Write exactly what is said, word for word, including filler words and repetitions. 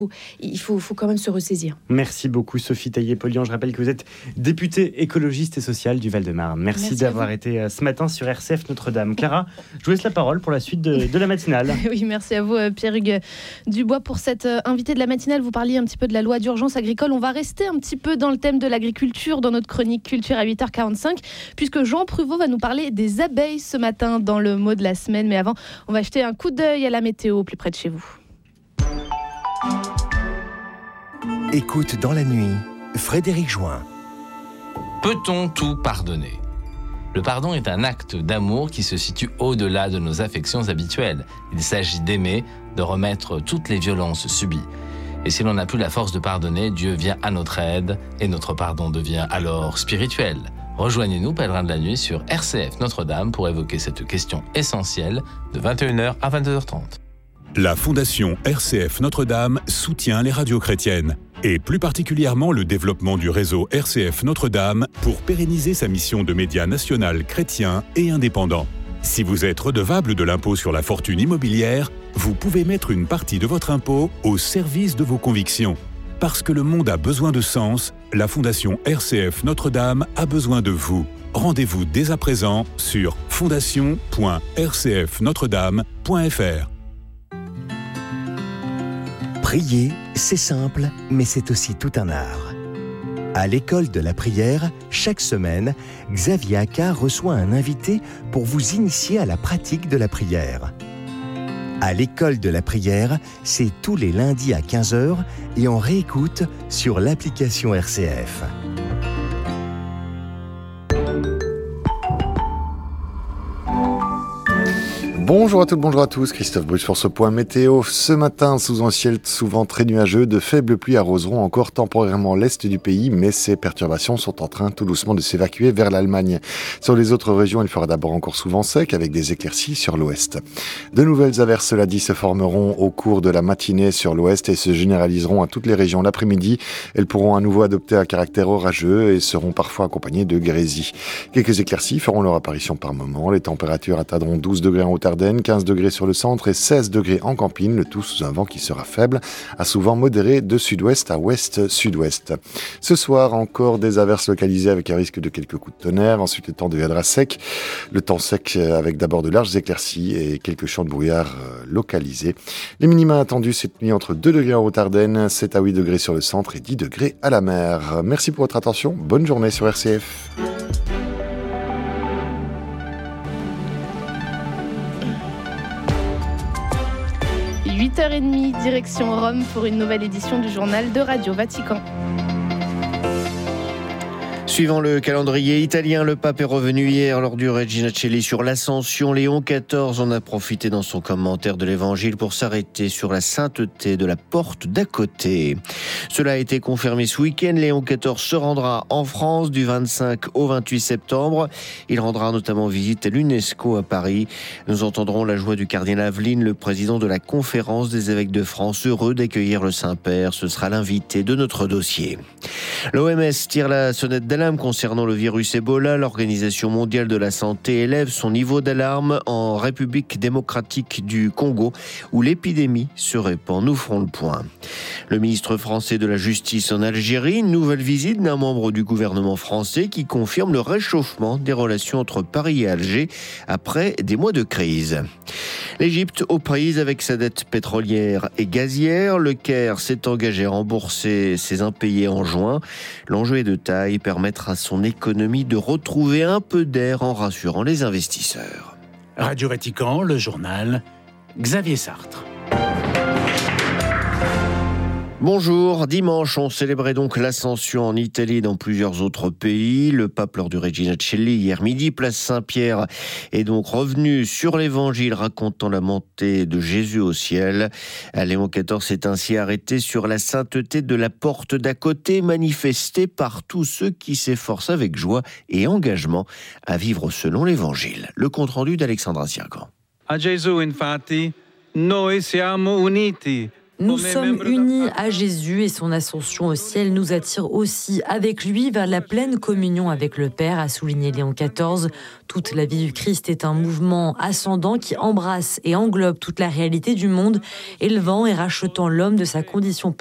Il faut, faut quand même se ressaisir. Merci beaucoup Sophie Taillé-Polian. Je rappelle que vous êtes députée écologiste et sociale du Val-de-Marne. Merci, Merci d'avoir été ce matin sur R C F Notre-Dame. Clara, je vous laisse la parole pour la suite de, de la matinale. Oui, merci à vous Pierre-Hugues Dubois pour cette invitée de la matinale. Vous parliez un petit peu de la loi d'urgence agricole. On va rester un petit peu dans le thème de l'agriculture dans notre chronique culture à huit heures quarante-cinq puisque Jean Pruvot va nous parler des abeilles ce matin dans le mot de la semaine. Mais avant, on va jeter un coup d'œil à la météo plus près de chez vous. Écoute dans la nuit, Frédéric Join. Peut-on tout pardonner ? Le pardon est un acte d'amour qui se situe au-delà de nos affections habituelles. Il s'agit d'aimer, de remettre toutes les violences subies. Et si l'on n'a plus la force de pardonner, Dieu vient à notre aide et notre pardon devient alors spirituel. Rejoignez-nous, pèlerins de la nuit, sur R C F Notre-Dame pour évoquer cette question essentielle de vingt et une heures à vingt-deux heures trente. La Fondation R C F Notre-Dame soutient les radios chrétiennes et plus particulièrement le développement du réseau R C F Notre-Dame pour pérenniser sa mission de média national chrétien et indépendant. Si vous êtes redevable de l'impôt sur la fortune immobilière, vous pouvez mettre une partie de votre impôt au service de vos convictions. Parce que le monde a besoin de sens, la Fondation R C F Notre-Dame a besoin de vous. Rendez-vous dès à présent sur fondation point r c f notre dame point f r. Prier, c'est simple, mais c'est aussi tout un art. À l'école de la prière, chaque semaine, Xavier Accard reçoit un invité pour vous initier à la pratique de la prière. À l'école de la prière, c'est tous les lundis à quinze heures et on réécoute sur l'application R C F. Bonjour à toutes, bonjour à tous, Christophe Bruce pour ce point météo. Ce matin, sous un ciel souvent très nuageux, de faibles pluies arroseront encore temporairement l'est du pays, mais ces perturbations sont en train tout doucement de s'évacuer vers l'Allemagne. Sur les autres régions, il fera d'abord encore souvent sec, avec des éclaircies sur l'ouest. De nouvelles averses, cela dit, se formeront au cours de la matinée sur l'ouest et se généraliseront à toutes les régions l'après-midi. Elles pourront à nouveau adopter un caractère orageux et seront parfois accompagnées de grésil. Quelques éclaircies feront leur apparition par moment. Les températures atteindront douze degrés en Haute-Ardenne, quinze degrés sur le centre et seize degrés en campine, le tout sous un vent qui sera faible, à souvent modéré de sud-ouest à ouest-sud-ouest. Ce soir, encore des averses localisées avec un risque de quelques coups de tonnerre. Ensuite, le temps deviendra sec. Le temps sec avec d'abord de larges éclaircies et quelques champs de brouillard localisés. Les minima attendus cette nuit entre deux degrés en Haute-Ardenne, sept à huit degrés sur le centre et dix degrés à la mer. Merci pour votre attention. Bonne journée sur R C F. huit heures trente, direction Rome pour une nouvelle édition du journal de Radio Vatican. Suivant le calendrier italien, le pape est revenu hier lors du Regina Coeli sur l'Ascension. Léon quatorze en a profité dans son commentaire de l'Évangile pour s'arrêter sur la sainteté de la porte d'à côté. Cela a été confirmé ce week-end. Léon quatorze se rendra en France du vingt-cinq au vingt-huit septembre. Il rendra notamment visite à l'UNESCO à Paris. Nous entendrons la joie du cardinal Aveline, le président de la Conférence des évêques de France, heureux d'accueillir le Saint-Père. Ce sera l'invité de notre dossier. L'O M S tire la sonnette d'alarme concernant le virus Ebola. L'Organisation mondiale de la santé élève son niveau d'alarme en République démocratique du Congo, où l'épidémie se répand. Nous ferons le point. Le ministre français de la Justice en Algérie, une nouvelle visite d'un membre du gouvernement français qui confirme le réchauffement des relations entre Paris et Alger après des mois de crise. L'Égypte aux prises avec sa dette pétrolière et gazière. Le Caire s'est engagé à rembourser ses impayés en juin. L'enjeu est de taille, permettre à son économie de retrouver un peu d'air en rassurant les investisseurs. Radio Vatican, le journal, Xavier Sartre. Bonjour, dimanche, on célébrait donc l'Ascension en Italie et dans plusieurs autres pays. Le pape, lors du Regina Coeli, hier midi, place Saint-Pierre, est donc revenu sur l'Évangile racontant la montée de Jésus au ciel. Léon quatorze s'est ainsi arrêté sur la sainteté de la porte d'à côté, manifestée par tous ceux qui s'efforcent avec joie et engagement à vivre selon l'Évangile. Le compte-rendu d'Alexandra Sirgan. A Gesù, infatti, noi siamo uniti. Nous sommes unis à Jésus et son ascension au ciel nous attire aussi avec lui vers la pleine communion avec le Père, a souligné Léon quatorze. Toute la vie du Christ est un mouvement ascendant qui embrasse et englobe toute la réalité du monde, élevant et rachetant l'homme de sa condition